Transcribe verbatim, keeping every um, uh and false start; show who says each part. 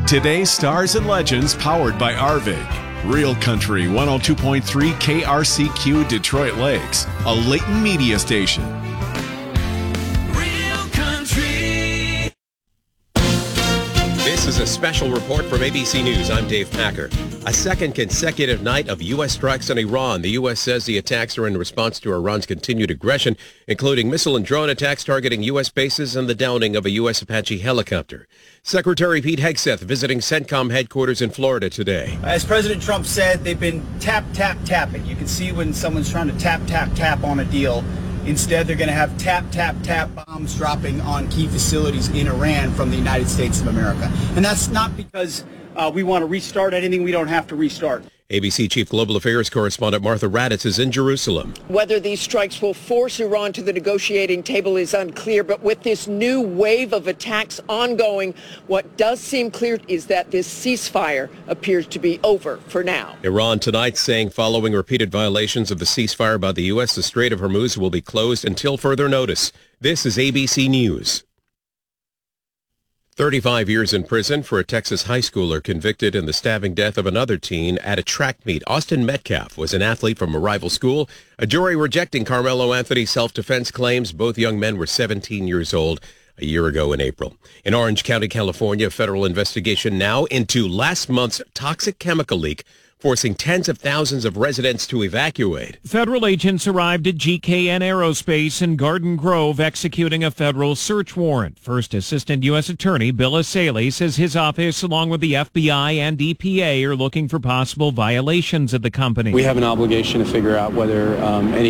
Speaker 1: Today's Stars and Legends powered by Arvig. Real Country one oh two point three K R C Q Detroit Lakes, a Leighton media station.
Speaker 2: Real Country.
Speaker 3: This is a special report from A B C News. I'm Dave Packer. A second consecutive night of U S strikes on Iran. The U S says the attacks are in response to Iran's continued aggression, including missile and drone attacks targeting U S bases and the downing of a U S Apache helicopter. Secretary Pete Hegseth visiting CENTCOM headquarters in Florida today.
Speaker 4: As President Trump said, they've been tap, tap, tapping. You can see when someone's trying to tap, tap, tap on a deal. Instead, they're going to have tap, tap, tap bombs dropping on key facilities in Iran from the United States of America. And that's not because uh, we want to restart anything we don't have to restart.
Speaker 3: A B C Chief Global Affairs correspondent Martha Raddatz is in Jerusalem.
Speaker 5: Whether these strikes will force Iran to the negotiating table is unclear, but with this new wave of attacks ongoing, what does seem clear is that this ceasefire appears to be over for now.
Speaker 3: Iran tonight saying following repeated violations of the ceasefire by the U S, the Strait of Hormuz will be closed until further notice. This is A B C News. thirty-five years in prison for a Texas high schooler convicted in the stabbing death of another teen at a track meet. Austin Metcalf was an athlete from a rival school. A jury rejecting Carmelo Anthony's self-defense claims. Both young men were seventeen years old a year ago in April. In Orange County, California, a federal investigation now into last month's toxic chemical leak, forcing tens of thousands of residents to evacuate.
Speaker 6: Federal agents arrived at G K N Aerospace in Garden Grove executing a federal search warrant. First Assistant U S Attorney Bill Asaley says his office, along with the F B I and E P A, are looking for possible violations of the company.
Speaker 7: We have an obligation to figure out whether um, any